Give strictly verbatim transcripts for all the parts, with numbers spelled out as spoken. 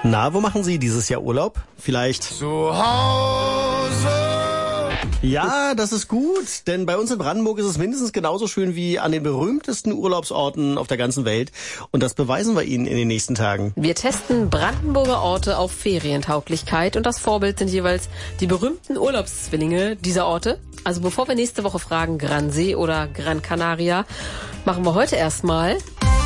Na, wo machen Sie dieses Jahr Urlaub? Vielleicht zu Hause. Ja, das ist gut, denn bei uns in Brandenburg ist es mindestens genauso schön wie an den berühmtesten Urlaubsorten auf der ganzen Welt. Und das beweisen wir Ihnen in den nächsten Tagen. Wir testen Brandenburger Orte auf Ferientauglichkeit und das Vorbild sind jeweils die berühmten Urlaubszwillinge dieser Orte. Also bevor wir nächste Woche fragen, Gran See oder Gran Canaria, machen wir heute erstmal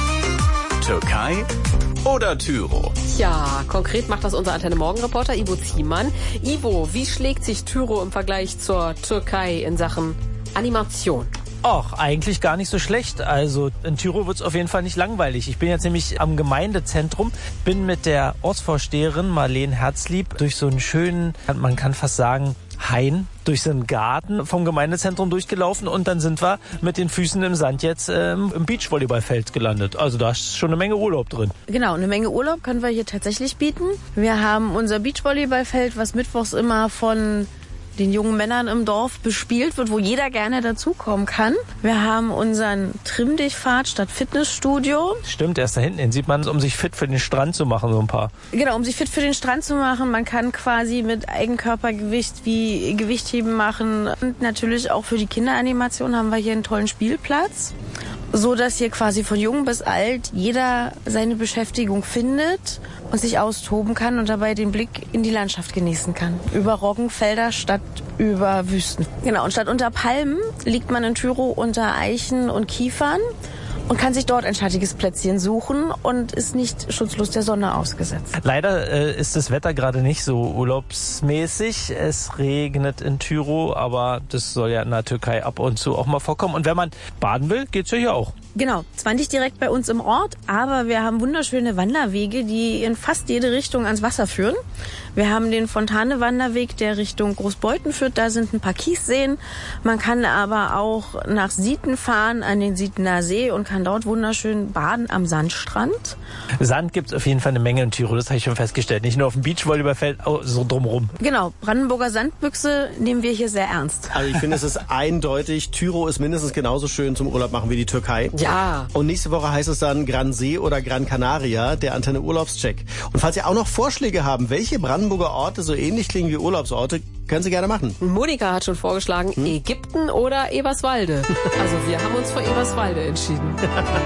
Türkei oder Tyro? Ja, konkret macht das unser Antenne-Morgen-Reporter Ivo Ziemann. Ivo, wie schlägt sich Tyro im Vergleich zur Türkei in Sachen Animation? Ach, eigentlich gar nicht so schlecht. Also in Tyro wird's auf jeden Fall nicht langweilig. Ich bin jetzt nämlich am Gemeindezentrum, bin mit der Ortsvorsteherin Marlene Herzlieb durch so einen schönen, man kann fast sagen, Hain, durch so einen Garten vom Gemeindezentrum durchgelaufen und dann sind wir mit den Füßen im Sand jetzt ähm, im Beachvolleyballfeld gelandet. Also da ist schon eine Menge Urlaub drin. Genau, eine Menge Urlaub können wir hier tatsächlich bieten. Wir haben unser Beachvolleyballfeld, was mittwochs immer von den jungen Männern im Dorf bespielt wird, wo jeder gerne dazukommen kann. Wir haben unseren Trimm-Dich-Pfad statt Fitnessstudio. Stimmt, der ist da hinten, den sieht man, um sich fit für den Strand zu machen, so ein paar. Genau, um sich fit für den Strand zu machen. Man kann quasi mit Eigenkörpergewicht wie Gewichtheben machen. Und natürlich auch für die Kinderanimation haben wir hier einen tollen Spielplatz, so dass hier quasi von jung bis alt jeder seine Beschäftigung findet und sich austoben kann und dabei den Blick in die Landschaft genießen kann. Über Roggenfelder statt über Wüsten. Genau, und statt unter Palmen liegt man in Tyro unter Eichen und Kiefern und kann sich dort ein schattiges Plätzchen suchen und ist nicht schutzlos der Sonne ausgesetzt. Leider äh, ist das Wetter gerade nicht so urlaubsmäßig. Es regnet in Tyro, aber das soll ja in der Türkei ab und zu auch mal vorkommen. Und wenn man baden will, geht's ja hier auch. Genau, zwar nicht direkt bei uns im Ort, aber wir haben wunderschöne Wanderwege, die in fast jede Richtung ans Wasser führen. Wir haben den Fontane-Wanderweg, der Richtung Großbeuthen führt. Da sind ein paar Kiesseen. Man kann aber auch nach Sieten fahren, an den Sietener See und kann dort wunderschön baden am Sandstrand. Sand gibt's auf jeden Fall eine Menge in Tyro, das habe ich schon festgestellt. Nicht nur auf dem Beachvolleyballfeld, auch so drumherum. Genau, Brandenburger Sandbüchse nehmen wir hier sehr ernst. Also ich finde, es ist eindeutig, Tyro ist mindestens genauso schön zum Urlaub machen wie die Türkei. Ja. Und nächste Woche heißt es dann Gran See oder Gran Canaria, der Antenne Urlaubscheck. Und falls Sie auch noch Vorschläge haben, welche Brandenburger Orte so ähnlich klingen wie Urlaubsorte, können Sie gerne machen. Monika hat schon vorgeschlagen, hm? Ägypten oder Eberswalde. Also wir haben uns für Eberswalde entschieden.